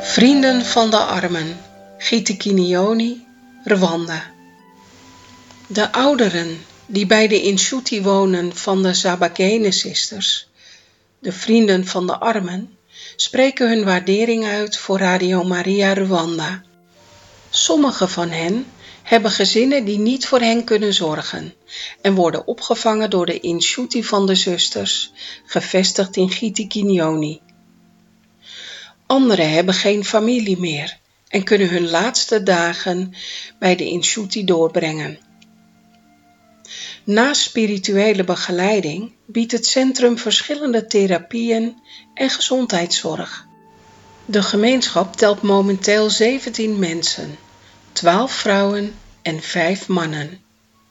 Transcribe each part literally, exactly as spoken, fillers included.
Vrienden van de armen, Gitikinioni, Rwanda. De ouderen die bij de Inshuti wonen van de Zabagene Sisters, de Vrienden van de Armen, spreken hun waardering uit voor Radio Maria Rwanda. Sommigen van hen hebben gezinnen die niet voor hen kunnen zorgen en worden opgevangen door de Inshuti van de Zusters, gevestigd in Gitikinioni. Anderen hebben geen familie meer en kunnen hun laatste dagen bij de Inshuti doorbrengen. Naast spirituele begeleiding biedt het centrum verschillende therapieën en gezondheidszorg. De gemeenschap telt momenteel zeventien mensen, twaalf vrouwen en vijf mannen.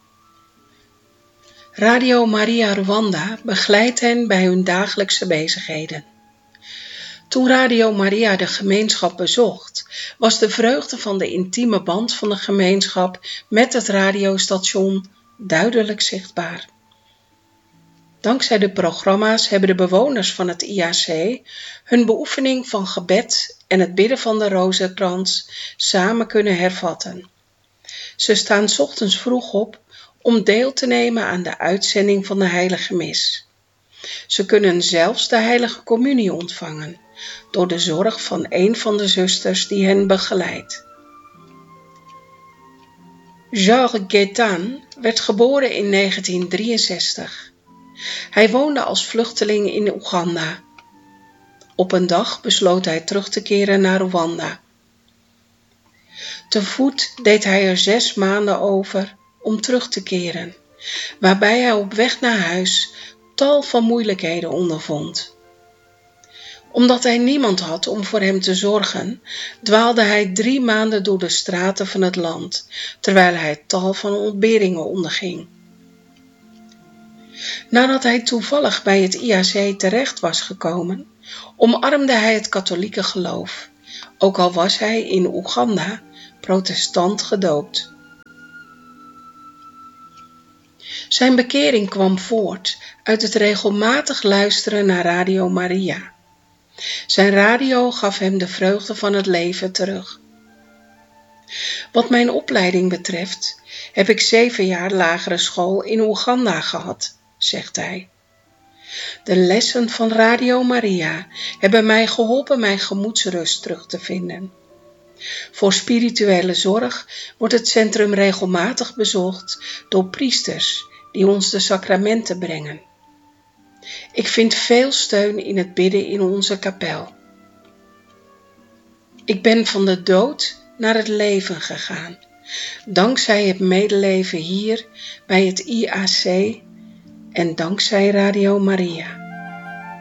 Radio Maria Rwanda begeleidt hen bij hun dagelijkse bezigheden. Toen Radio Maria de gemeenschap bezocht, was de vreugde van de intieme band van de gemeenschap met het radiostation duidelijk zichtbaar. Dankzij de programma's hebben de bewoners van het I A C hun beoefening van gebed en het bidden van de rozenkrans samen kunnen hervatten. Ze staan 's ochtends vroeg op om deel te nemen aan de uitzending van de heilige mis. Ze kunnen zelfs de heilige communie ontvangen, door de zorg van een van de zusters die hen begeleidt. Georges Gaetan werd geboren in negentien drieënzestig. Hij woonde als vluchteling in Oeganda. Op een dag besloot hij terug te keren naar Rwanda. Te voet deed hij er zes maanden over om terug te keren, waarbij hij op weg naar huis tal van moeilijkheden ondervond. Omdat hij niemand had om voor hem te zorgen, dwaalde hij drie maanden door de straten van het land, terwijl hij tal van ontberingen onderging. Nadat hij toevallig bij het I A C terecht was gekomen, omarmde hij het katholieke geloof, ook al was hij in Oeganda protestant gedoopt. Zijn bekering kwam voort uit het regelmatig luisteren naar Radio Maria. Zijn radio gaf hem de vreugde van het leven terug. Wat mijn opleiding betreft, heb ik zeven jaar lagere school in Oeganda gehad, zegt hij. De lessen van Radio Maria hebben mij geholpen mijn gemoedsrust terug te vinden. Voor spirituele zorg wordt het centrum regelmatig bezocht door priesters die ons de sacramenten brengen. Ik vind veel steun in het bidden in onze kapel. Ik ben van de dood naar het leven gegaan, dankzij het medeleven hier bij het I A C en dankzij Radio Maria.